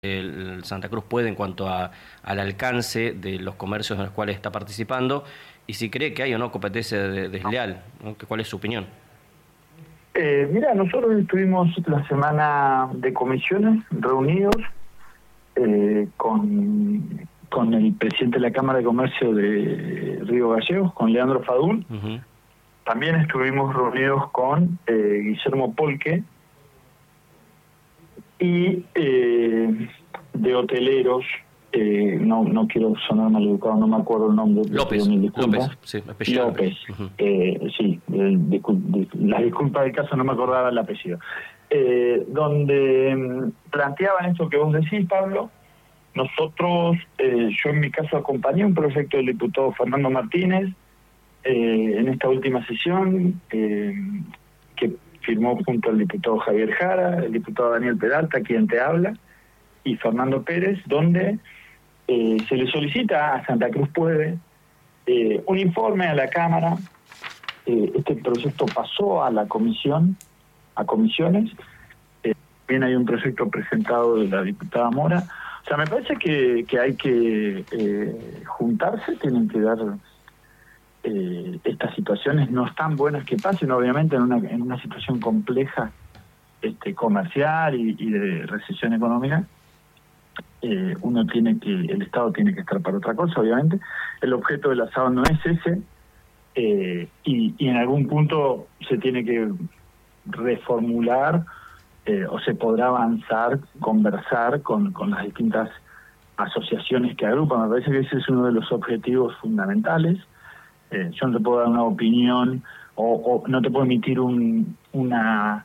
el Santa Cruz puede en cuanto al alcance de los comercios en los cuales está participando y si cree que hay o no competencia desleal, ¿no? ¿Cuál es su opinión? Mira, nosotros estuvimos la semana de comisiones reunidos con el presidente de la Cámara de Comercio de Río Gallegos, con Leandro Fadul. Uh-huh. También estuvimos reunidos con Guillermo Polque y de hoteleros, no quiero sonar maleducado, no me acuerdo el nombre. López, sí, apellido López, uh-huh. Sí, las disculpas del caso no me acordaba el apellido. Donde planteaban esto que vos decís, Pablo. Nosotros, yo en mi caso acompañé un proyecto del diputado Fernando Martínez en esta última sesión, que firmó junto al diputado Javier Jara, el diputado Daniel Peralta, quien te habla, y Fernando Pérez, donde se le solicita a Santa Cruz Puede un informe a la Cámara. Este proyecto pasó a la comisión, a comisiones. También hay un proyecto presentado de la diputada Mora. O sea, me parece que hay que juntarse, tienen que dar... estas situaciones no están buenas que pasen, obviamente en una situación compleja comercial y de recesión económica. El Estado tiene que estar para otra cosa, obviamente. El objeto del asado no es ese, y en algún punto se tiene que reformular o se podrá avanzar, conversar con las distintas asociaciones que agrupan. Me parece que ese es uno de los objetivos fundamentales. Yo no te puedo dar una opinión o no te puedo emitir una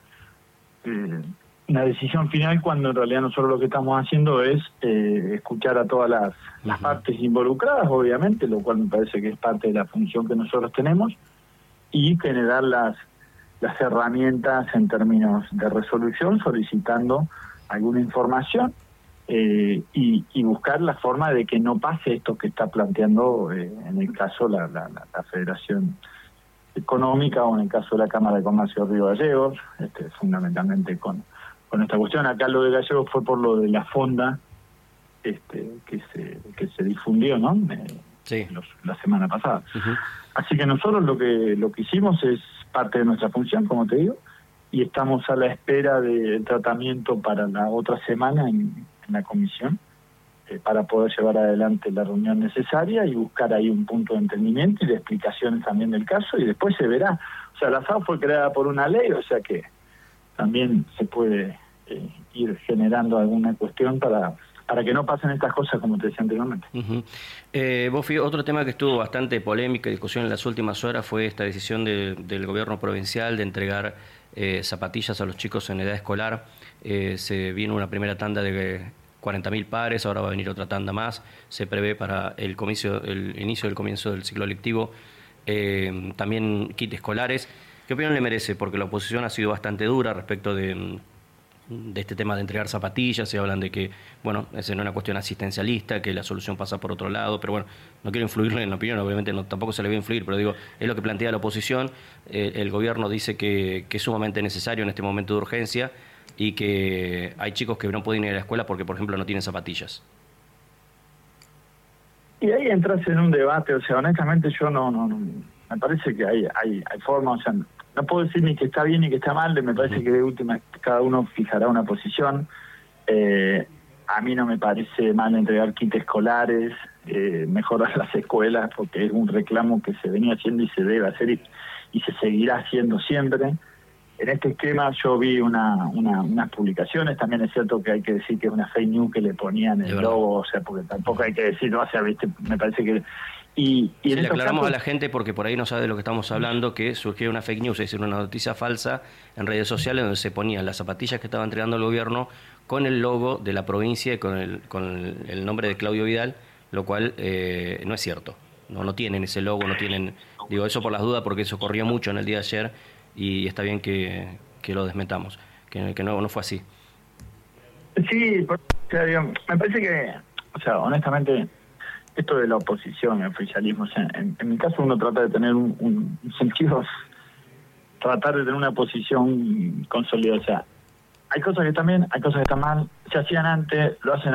decisión final cuando en realidad nosotros lo que estamos haciendo es escuchar a todas las partes involucradas, obviamente, lo cual me parece que es parte de la función que nosotros tenemos, y generar las herramientas en términos de resolución, solicitando alguna información y buscar la forma de que no pase esto que está planteando en el caso la Federación Económica, o en el caso de la Cámara de Comercio de Río Gallegos, fundamentalmente con esta cuestión. Acá lo de Gallegos fue por lo de la fonda que se difundió, ¿no? Sí. La semana pasada. Uh-huh. Así que nosotros lo que hicimos es parte de nuestra función, como te digo, y estamos a la espera del tratamiento para la otra semana en la comisión, para poder llevar adelante la reunión necesaria y buscar ahí un punto de entendimiento y de explicaciones también del caso, y después se verá. O sea, la SAO fue creada por una ley, o sea que también se puede ir generando alguna cuestión para que no pasen estas cosas, como te decía anteriormente. Uh-huh. Bofi, otro tema que estuvo bastante polémica y discusión en las últimas horas fue esta decisión del gobierno provincial de entregar zapatillas a los chicos en edad escolar. Se vino una primera tanda de 40.000 pares, ahora va a venir otra tanda más. Se prevé para el inicio del comienzo del ciclo lectivo también kits escolares. ¿Qué opinión le merece? Porque la oposición ha sido bastante dura respecto de este tema de entregar zapatillas. Se hablan de que, bueno, es una cuestión asistencialista, que la solución pasa por otro lado, pero bueno, no quiero influirle en la opinión, obviamente tampoco se le va a influir, pero digo, es lo que plantea la oposición. El gobierno dice que es sumamente necesario en este momento de urgencia y que hay chicos que no pueden ir a la escuela porque, por ejemplo, no tienen zapatillas. Y ahí entras en un debate, o sea, honestamente yo no me parece que hay formas, o sea, no puedo decir ni que está bien ni que está mal, me parece que de última cada uno fijará una posición. A mí no me parece mal entregar kits escolares, mejorar las escuelas, porque es un reclamo que se venía haciendo y se debe hacer y se seguirá haciendo siempre. En este esquema yo vi unas publicaciones, también es cierto que hay que decir que es una fake news que le ponían el logo, o sea, porque tampoco hay que decir, no, o sea, viste, me parece que... Y sí, le aclaramos a la gente, porque por ahí no sabe de lo que estamos hablando, que surgió una fake news, es decir, una noticia falsa en redes sociales donde se ponían las zapatillas que estaba entregando el gobierno con el logo de la provincia y con el nombre de Claudio Vidal, lo cual no es cierto. No tienen ese logo, no tienen... Digo eso por las dudas, porque eso corrió mucho en el día de ayer y está bien que lo desmentamos, que no fue así. Sí, o sea, digo, me parece que, o sea, honestamente... Esto de la oposición, el oficialismo, o sea, en mi caso uno trata de tener un sentido, tratar de tener una posición consolidada. O sea, hay cosas que están bien, hay cosas que están mal, se hacían antes, lo hacen